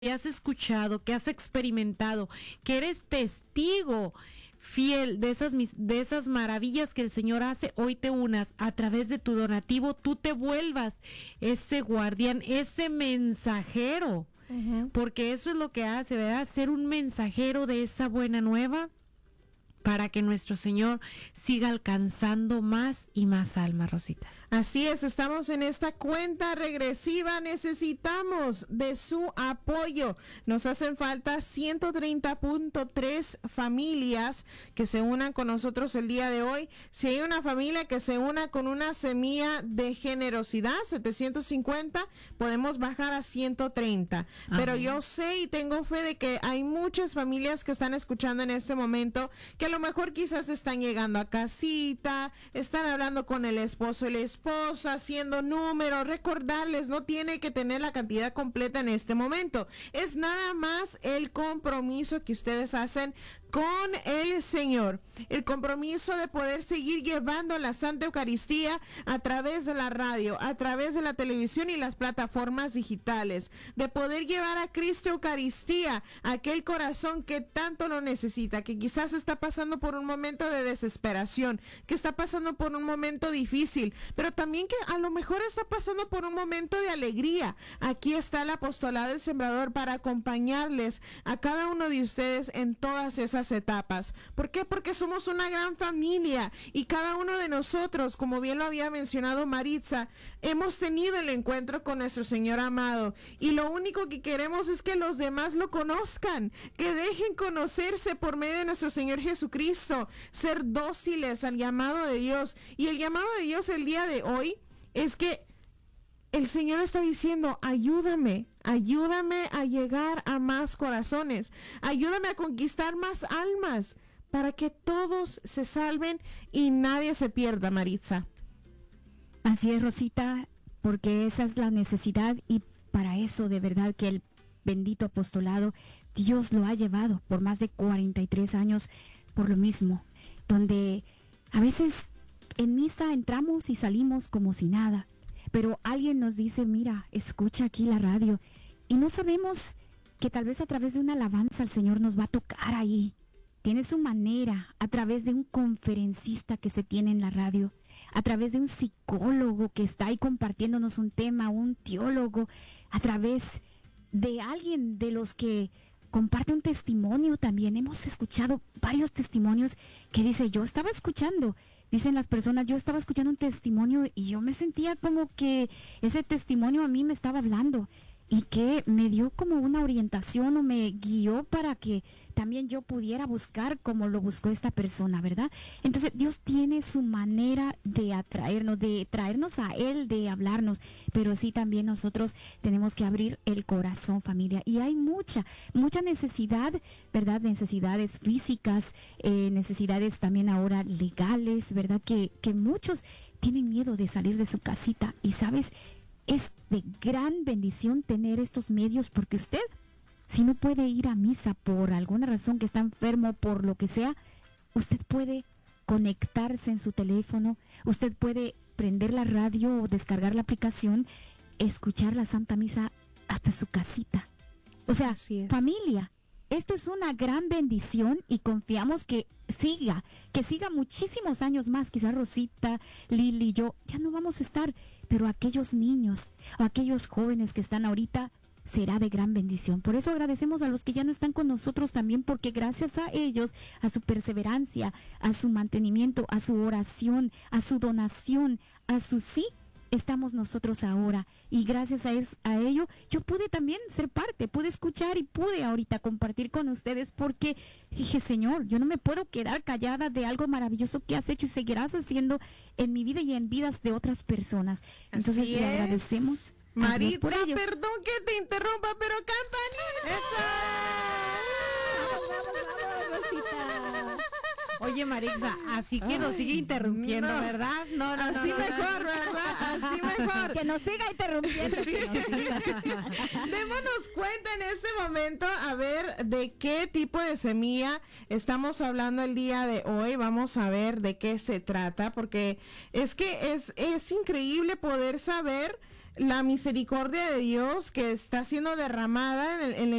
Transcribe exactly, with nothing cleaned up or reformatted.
que has escuchado, que has experimentado, que eres testigo fiel de esas, de esas maravillas que el Señor hace, hoy te unas a través de tu donativo, tú te vuelvas ese guardián, ese mensajero, uh-huh. porque eso es lo que hace, ¿verdad? Ser un mensajero de esa buena nueva para que nuestro Señor siga alcanzando más y más almas, Rosita. Así es, estamos en esta cuenta regresiva, necesitamos de su apoyo. Nos hacen falta ciento treinta punto tres familias que se unan con nosotros el día de hoy. Si hay una familia que se una con una semilla de generosidad, setecientos cincuenta, podemos bajar a ciento treinta. Ajá. Pero yo sé y tengo fe de que hay muchas familias que están escuchando en este momento, que a lo mejor quizás están llegando a casita, están hablando con el esposo y la esposa, haciendo números. Recordarles, no tiene que tener la cantidad completa en este momento, es nada más el compromiso que ustedes hacen con el Señor, el compromiso de poder seguir llevando la Santa Eucaristía a través de la radio, a través de la televisión y las plataformas digitales, de poder llevar a Cristo Eucaristía a aquel corazón que tanto lo necesita, que quizás está pasando por un momento de desesperación, que está pasando por un momento difícil, pero también que a lo mejor está pasando por un momento de alegría. Aquí está el apostolado del Sembrador para acompañarles a cada uno de ustedes en todas esas etapas. ¿Por qué? Porque somos una gran familia y cada uno de nosotros, como bien lo había mencionado Maritza, hemos tenido el encuentro con nuestro Señor amado y lo único que queremos es que los demás lo conozcan, que dejen conocerse por medio de nuestro Señor Jesucristo, ser dóciles al llamado de Dios. Y el llamado de Dios el día de hoy es que el Señor está diciendo: ayúdame, ayúdame a llegar a más corazones, ayúdame a conquistar más almas, para que todos se salven y nadie se pierda, Maritza. Así es, Rosita, porque esa es la necesidad y para eso de verdad que el bendito apostolado, Dios lo ha llevado por más de cuarenta y tres años por lo mismo, donde a veces en misa entramos y salimos como si nada. Pero alguien nos dice, mira, escucha aquí la radio. Y no sabemos que tal vez a través de una alabanza el Señor nos va a tocar ahí. Tiene su manera, a través de un conferencista que se tiene en la radio, a través de un psicólogo que está ahí compartiéndonos un tema, un teólogo, a través de alguien de los que comparte un testimonio también. Hemos escuchado varios testimonios que dice, yo estaba escuchando. Dicen las personas, yo estaba escuchando un testimonio y yo me sentía como que ese testimonio a mí me estaba hablando y que me dio como una orientación o me guió para que también yo pudiera buscar como lo buscó esta persona, ¿verdad? Entonces Dios tiene su manera de atraernos, de traernos a Él, de hablarnos, pero sí también nosotros tenemos que abrir el corazón, familia. Y hay mucha, mucha necesidad, ¿verdad? Necesidades físicas, eh, necesidades también ahora legales, ¿verdad? Que, que muchos tienen miedo de salir de su casita y, ¿sabes? Es de gran bendición tener estos medios porque usted, si no puede ir a misa por alguna razón, que está enfermo, por lo que sea, usted puede conectarse en su teléfono, usted puede prender la radio o descargar la aplicación, escuchar la Santa Misa hasta su casita. O sea, familia, esto es una gran bendición y confiamos que siga, que siga muchísimos años más. Quizás Rosita, Lili y yo ya no vamos a estar, pero aquellos niños o aquellos jóvenes que están ahorita será de gran bendición. Por eso agradecemos a los que ya no están con nosotros también, porque gracias a ellos, a su perseverancia, a su mantenimiento, a su oración, a su donación, a su sí, estamos nosotros ahora. Y gracias a, es, a ello, yo pude también ser parte, pude escuchar y pude ahorita compartir con ustedes, porque dije, Señor, yo no me puedo quedar callada de algo maravilloso que has hecho y seguirás haciendo en mi vida y en vidas de otras personas. Entonces le agradecemos. Maritza, perdón que te interrumpa, pero campanita. Oye, Maritza, así que nos sigue interrumpiendo, no, ¿verdad? No, no, así no, no, mejor, no. ¿verdad? Así mejor. Que nos siga interrumpiendo. Sí. Démonos cuenta en este momento, a ver, de qué tipo de semilla estamos hablando el día de hoy. Vamos a ver de qué se trata, porque es que es, es increíble poder saber la misericordia de Dios que está siendo derramada en el, en el